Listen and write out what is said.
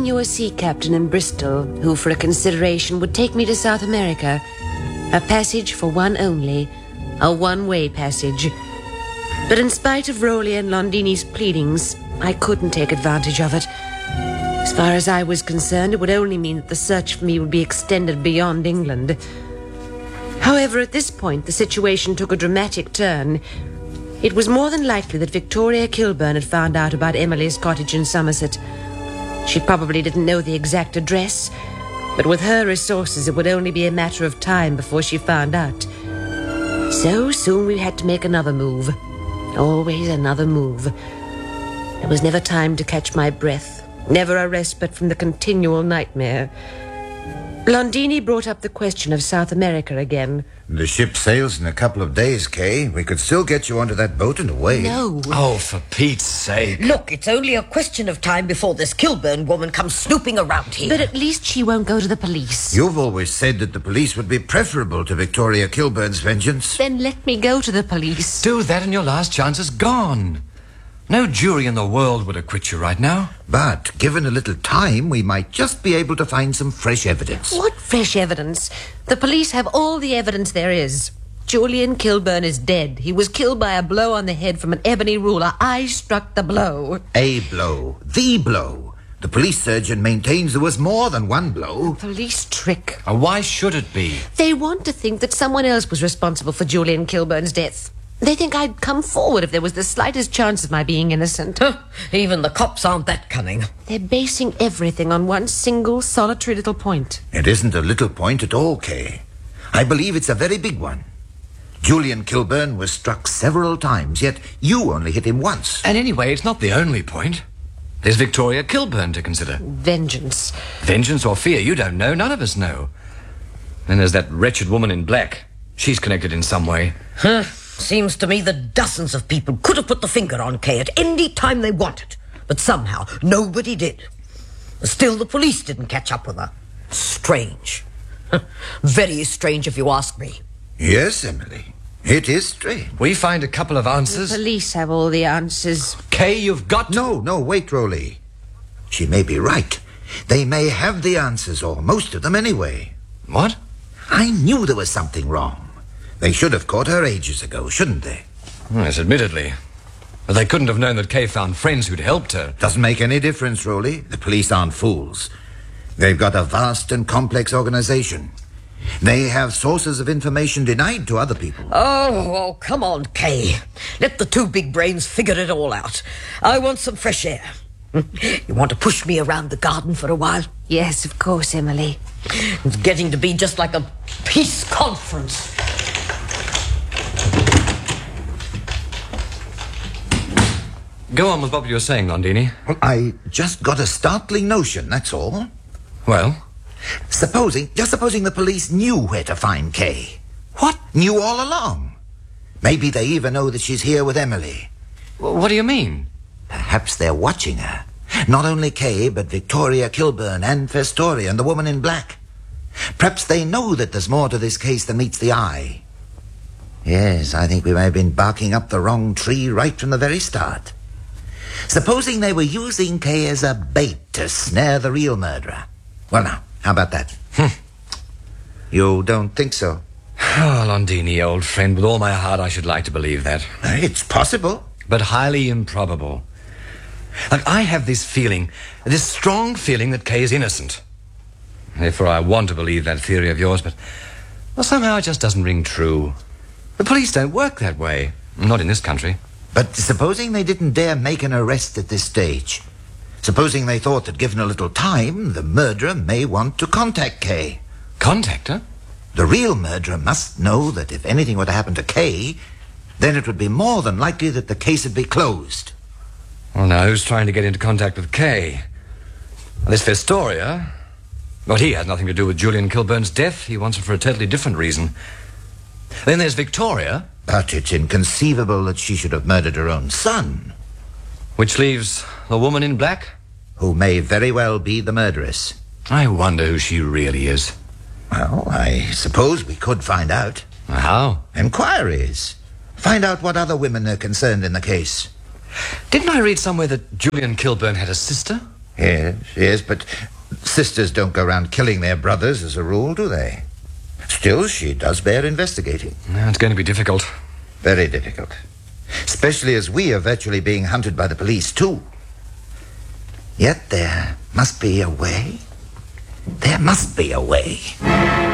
knew a sea captain in Bristol who, for a consideration, would take me to South America. A passage for one only, a one-way passage. But in spite of Rowley and Londini's pleadings, I couldn't take advantage of it. As far as I was concerned, it would only mean that the search for me would be extended beyond England. However, at this point, the situation took a dramatic turn. It was more than likely that Victoria Kilburn had found out about Emily's cottage in Somerset. She probably didn't know the exact address, but with her resources, it would only be a matter of time before she found out. So soon we had to make another move. Always another move. There was never time to catch my breath, never a respite from the continual nightmare. Londini brought up the question of South America again. The ship sails in a couple of days, Kay. We could still get you onto that boat and away. No. Oh, for Pete's sake. Look, it's only a question of time before this Kilburn woman comes snooping around here. But at least she won't go to the police. You've always said that the police would be preferable to Victoria Kilburn's vengeance. Then let me go to the police. Do that and your last chance is gone. No jury in the world would acquit you right now. But given a little time, we might just be able to find some fresh evidence. What fresh evidence? The police have all the evidence there is. Julian Kilburn is dead. He was killed by a blow on the head from an ebony ruler. I struck the blow. A blow. The blow. The police surgeon maintains there was more than one blow. Police trick. Why should it be? They want to think that someone else was responsible for Julian Kilburn's death. They think I'd come forward if there was the slightest chance of my being innocent. Even the cops aren't that cunning. They're basing everything on one single, solitary little point. It isn't a little point at all, Kay. I believe it's a very big one. Julian Kilburn was struck several times, yet you only hit him once. And anyway, it's not the only point. There's Victoria Kilburn to consider. Vengeance. Vengeance or fear, you don't know. None of us know. Then there's that wretched woman in black. She's connected in some way. Seems to me that dozens of people could have put the finger on Kay at any time they wanted, but somehow nobody did. Still, the police didn't catch up with her. Strange. Very strange, if you ask me. Yes, Emily. It is strange. We find a couple of answers. The police have all the answers. Kay, you've got to... No, wait, Rowley. She may be right. They may have the answers, or most of them anyway. What? I knew there was something wrong. They should have caught her ages ago, shouldn't they? Yes, admittedly. But they couldn't have known that Kay found friends who'd helped her. Doesn't make any difference, Rowley. The police aren't fools. They've got a vast and complex organization. They have sources of information denied to other people. Oh, come on, Kay. Let the two big brains figure it all out. I want some fresh air. You want to push me around the garden for a while? Yes, of course, Emily. It's getting to be just like a peace conference. Go on with what you were saying, Londini. Well, I just got a startling notion, that's all. Well? Supposing the police knew where to find Kay. What? Knew all along. Maybe they even know that she's here with Emily. What do you mean? Perhaps they're watching her. Not only Kay, but Victoria Kilburn and Festoria and the woman in black. Perhaps they know that there's more to this case than meets the eye. Yes, I think we may have been barking up the wrong tree right from the very start. Supposing they were using Kay as a bait to snare the real murderer. Well, now, how about that? You don't think so? Oh, Londini, old friend, with all my heart I should like to believe that. It's possible. But highly improbable. Like, I have this feeling, this strong feeling that Kay is innocent. Therefore, I want to believe that theory of yours, but well, somehow it just doesn't ring true. The police don't work that way. Not in this country. But supposing they didn't dare make an arrest at this stage. Supposing they thought that given a little time, the murderer may want to contact Kay. Contact her? The real murderer must know that if anything were to happen to Kay, then it would be more than likely that the case would be closed. Well, now, who's trying to get into contact with Kay? Well, this Festoria... Well, he has nothing to do with Julian Kilburn's death. He wants it for a totally different reason. Then there's Victoria. But it's inconceivable that she should have murdered her own son. Which leaves the woman in black? Who may very well be the murderess. I wonder who she really is. Well, I suppose we could find out. How? Inquiries. Find out what other women are concerned in the case. Didn't I read somewhere that Julian Kilburn had a sister? Yes, but sisters don't go around killing their brothers as a rule, do they? Still, she does bear investigating. No, it's going to be difficult. Very difficult. Especially as we are virtually being hunted by the police, too. Yet there must be a way. There must be a way.